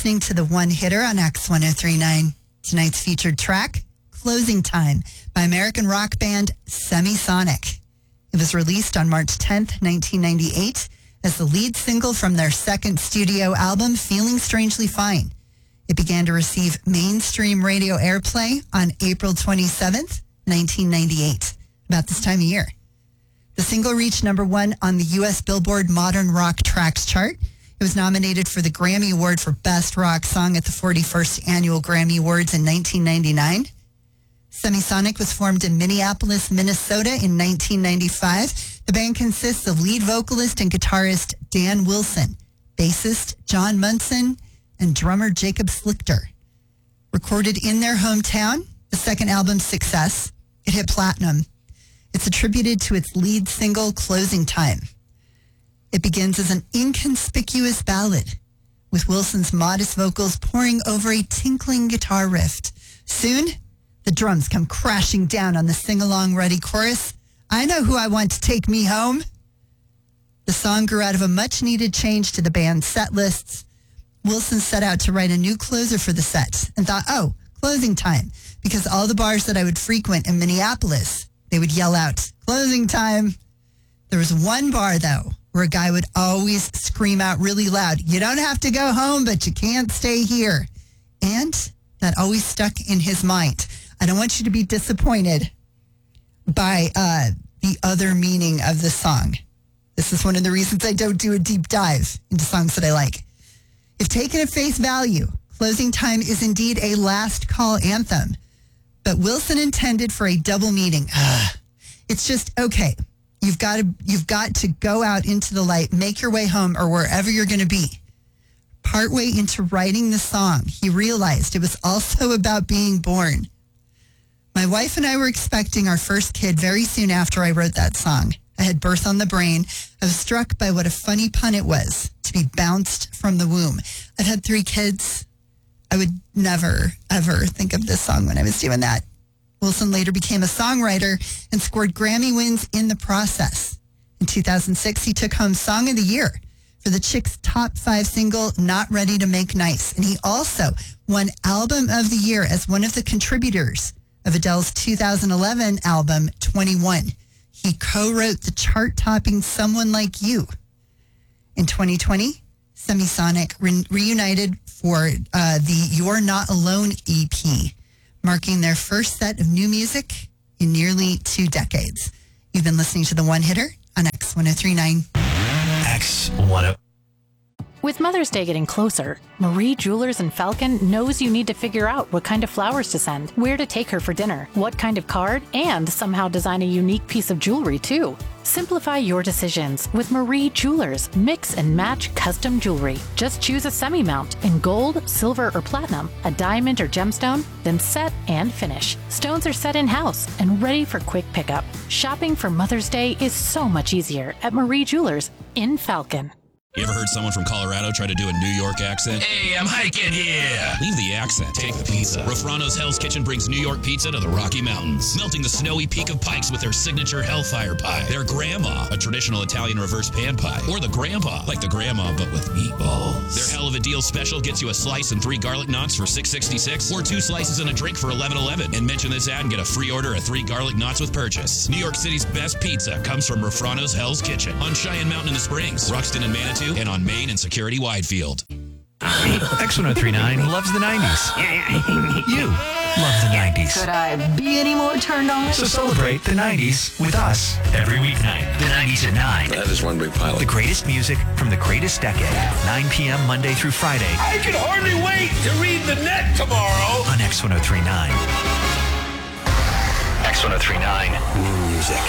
listening to the One Hitter on X1039. Tonight's featured track, Closing Time, by American rock band Semisonic. It was released on March 10th, 1998, as the lead single from their second studio album, Feeling Strangely Fine. It began to receive mainstream radio airplay on April 27th, 1998, about this time of year. The single reached number 1 on the U.S. Billboard Modern Rock Tracks chart. It was nominated for the Grammy Award for Best Rock Song at the 41st Annual Grammy Awards in 1999. Semisonic was formed in Minneapolis, Minnesota in 1995. The band consists of lead vocalist and guitarist Dan Wilson, bassist John Munson, and drummer Jacob Slichter. Recorded in their hometown, the second album's success, it hit platinum. It's attributed to its lead single, Closing Time. It begins as an inconspicuous ballad, with Wilson's modest vocals pouring over a tinkling guitar riff. Soon, the drums come crashing down on the sing-along ready chorus, I Know Who I Want to Take Me Home. The song grew out of a much-needed change to the band's set lists. Wilson set out to write a new closer for the set and thought, closing time, because all the bars that I would frequent in Minneapolis, they would yell out, closing time. There was one bar, though, where a guy would always scream out really loud, you don't have to go home, but you can't stay here. And that always stuck in his mind. I don't want you to be disappointed by the other meaning of the song. This is one of the reasons I don't do a deep dive into songs that I like. If taken at face value, Closing Time is indeed a last call anthem, but Wilson intended for a double meaning. It's just, okay, you've got to go out into the light, make your way home or wherever you're going to be. Partway into writing the song, he realized it was also about being born. My wife and I were expecting our first kid very soon after I wrote that song. I had birth on the brain. I was struck by what a funny pun it was to be bounced from the womb. I've had 3 kids. I would never, ever think of this song when I was doing that. Wilson later became a songwriter and scored Grammy wins in the process. In 2006, he took home Song of the Year for the Chicks' top 5 single, Not Ready to Make Nice. And he also won Album of the Year as one of the contributors of Adele's 2011 album, 21. He co-wrote the chart-topping Someone Like You. In 2020, Semisonic reunited for the You're Not Alone EP, marking their first set of new music in nearly 2 decades. You've been listening to The One Hitter on X1039. X10. With Mother's Day getting closer, Marie Jewelers in Falcon knows you need to figure out what kind of flowers to send, where to take her for dinner, what kind of card, and somehow design a unique piece of jewelry, too. Simplify your decisions with Marie Jewelers. Mix and match custom jewelry. Just choose a semi-mount in gold, silver, or platinum, a diamond or gemstone, then set and finish. Stones are set in-house and ready for quick pickup. Shopping for Mother's Day is so much easier at Marie Jewelers in Falcon. You ever heard someone from Colorado try to do a New York accent? Hey, I'm hiking here. Leave the accent. Take the pizza. Rafrano's Hell's Kitchen brings New York pizza to the Rocky Mountains, melting the snowy peak of Pikes with their signature Hellfire Pie, their Grandma, a traditional Italian reverse pan pie, or the Grandpa, like the Grandma but with meatballs. Their Hell of a Deal special gets you a slice and 3 garlic knots for $6.66, or 2 slices and a drink for $11.11. And mention this ad and get a free order of 3 garlic knots with purchase. New York City's best pizza comes from Rafrano's Hell's Kitchen on Cheyenne Mountain in the Springs, Ruxton and Manitou, and on Main and Security Widefield. X1039 loves the 90s. You love the 90s. Could I be any more turned on? So celebrate the 90s with us every weeknight. The 90s at 9. That is one big pile. The greatest music from the greatest decade. 9 p.m. Monday through Friday. I can hardly wait to read the net tomorrow. On X1039. X1039 Music.